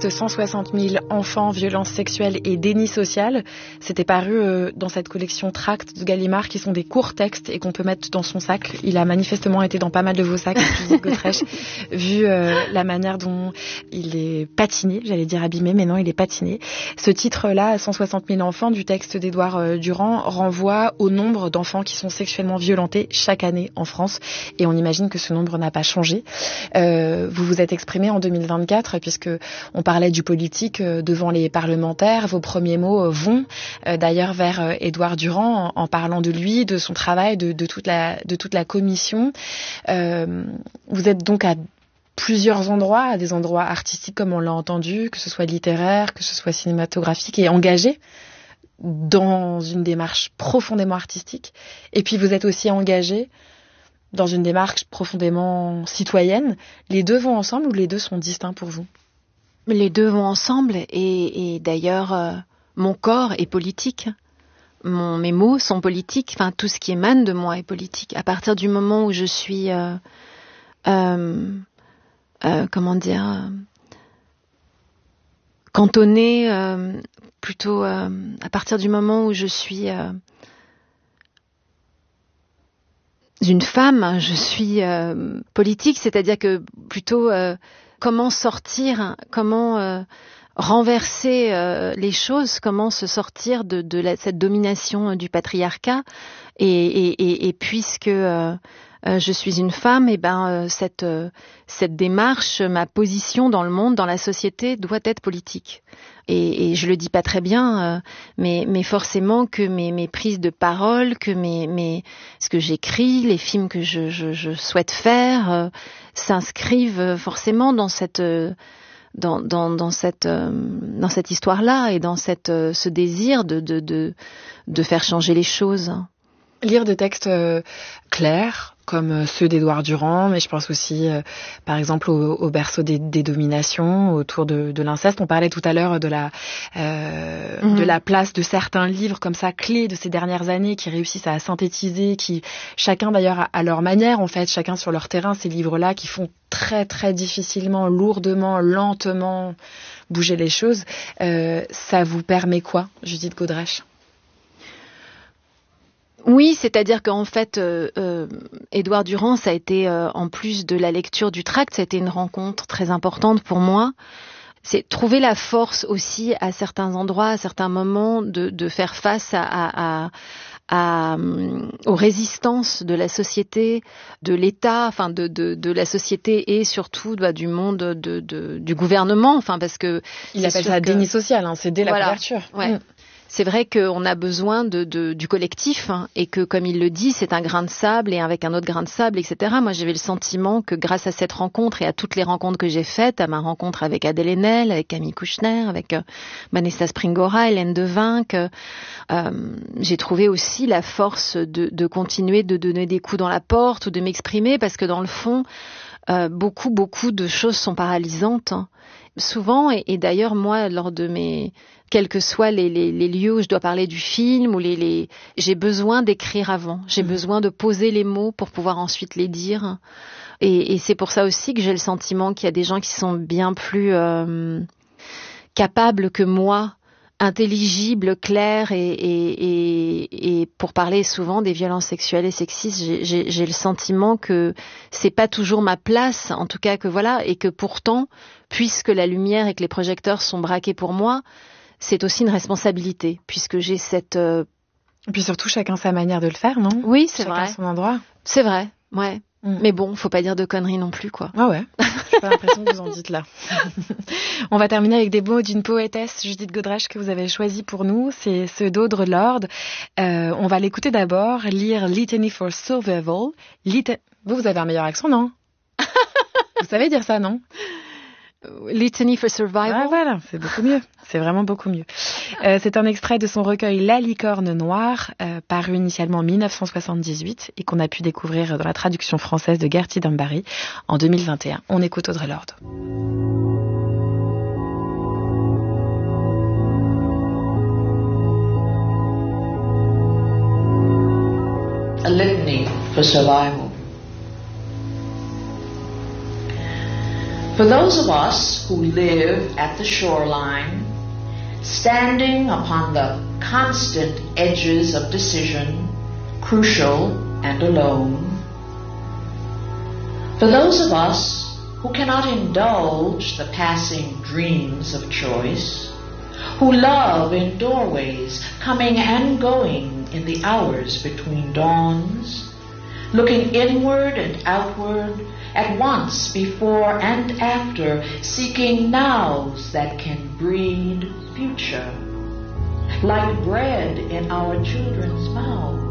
texte 160 000 enfants, violences sexuelles et déni social. C'était paru dans cette collection Tracts de Gallimard, qui sont des courts textes et qu'on peut mettre dans son sac. Il a manifestement été dans pas mal de vos sacs, Judith Godrèche, vu la manière dont il est patiné, j'allais dire abîmé, mais non, il est patiné. Ce titre-là, 160 000 enfants, du texte d'Édouard Durand, renvoie au nombre d'enfants qui sont sexuellement violentés chaque année en France. Et on imagine que ce nombre n'a pas changé. Vous vous êtes exprimé en 2024, puisque on parlait du politique devant les parlementaires. Vos premiers mots vont d'ailleurs vers Édouard Durand en parlant de lui, de son travail, de toute la commission. Vous êtes donc à plusieurs endroits, à des endroits artistiques comme on l'a entendu, que ce soit littéraire, que ce soit cinématographique, et engagé dans une démarche profondément artistique. Et puis vous êtes aussi engagé dans une démarche profondément citoyenne. Les deux vont ensemble ou les deux sont distincts pour vous ? Les deux vont ensemble et d'ailleurs mon corps est politique. Mes mots sont politiques. Enfin, tout ce qui émane de moi est politique. À partir du moment où je suis cantonnée, plutôt à partir du moment où je suis une femme, je suis politique, c'est-à-dire que plutôt comment sortir, comment renverser les choses, comment se sortir de cette domination du patriarcat et puisque je suis une femme, et cette démarche, ma position dans le monde, dans la société, doit être politique. Et je le dis pas très bien, mais forcément que mes prises de parole, que ce que j'écris, les films que je souhaite faire, s'inscrivent forcément dans cette histoire-là et dans ce désir de faire changer les choses. Lire des textes clairs, comme ceux d'Édouard Durand, mais je pense aussi, par exemple, au berceau des dominations, autour de l'inceste. On parlait tout à l'heure de la place de certains livres comme ça, clés de ces dernières années, qui réussissent à synthétiser, qui, chacun d'ailleurs à leur manière, en fait, chacun sur leur terrain, ces livres-là qui font très très difficilement, lourdement, lentement bouger les choses. Ça vous permet quoi, Judith Godrèche ? Oui, c'est-à-dire qu'en fait, Édouard Durand, ça a été, en plus de la lecture du tract, ça a été une rencontre très importante pour moi. C'est trouver la force aussi à certains endroits, à certains moments, de faire face aux résistances de la société, de l'État, enfin de la société et surtout du monde du gouvernement, enfin parce que il appelle ça déni social, hein, c'est dès la couverture. Ouais. C'est vrai qu'on a besoin du collectif et que, comme il le dit, c'est un grain de sable et avec un autre grain de sable, etc. Moi, j'avais le sentiment que grâce à cette rencontre et à toutes les rencontres que j'ai faites, à ma rencontre avec Adèle Haenel, avec Camille Kouchner, avec Vanessa Springora, Hélène Devin, que j'ai trouvé aussi la force de continuer de donner des coups dans la porte ou de m'exprimer parce que dans le fond, beaucoup de choses sont paralysantes. Souvent, et d'ailleurs, moi, lors de quels que soient les lieux où je dois parler du film, j'ai besoin d'écrire avant. J'ai besoin de poser les mots pour pouvoir ensuite les dire. Et c'est pour ça aussi que j'ai le sentiment qu'il y a des gens qui sont bien plus capables que moi, intelligibles, clairs, et pour parler souvent des violences sexuelles et sexistes, j'ai le sentiment que c'est pas toujours ma place, en tout cas que voilà, et que pourtant, puisque la lumière et que les projecteurs sont braqués pour moi, c'est aussi une responsabilité, puisque j'ai cette... Et puis surtout, chacun sa manière de le faire, non ? Oui, c'est chacun vrai. Chacun son endroit. C'est vrai, ouais. Mais bon, faut pas dire de conneries non plus, quoi. Ah ouais, j'ai pas l'impression que vous en dites là. On va terminer avec des mots d'une poétesse, Judith Godrèche, que vous avez choisi pour nous. C'est ceux d'Audre Lorde. On va l'écouter d'abord, lire Litany for Survival. Vous avez un meilleur accent, non ? Vous savez dire ça, non ? Litany for Survival. Ah, voilà, c'est beaucoup mieux. C'est vraiment beaucoup mieux. C'est un extrait de son recueil La licorne noire, paru initialement en 1978 et qu'on a pu découvrir dans la traduction française de Gertie Dambary en 2021. On écoute Audre Lorde. A litany for survival. For those of us who live at the shoreline, standing upon the constant edges of decision, crucial and alone. For those of us who cannot indulge the passing dreams of choice, who love in doorways, coming and going in the hours between dawns, looking inward and outward, at once before and after, seeking nows that can breed future, like bread in our children's mouths.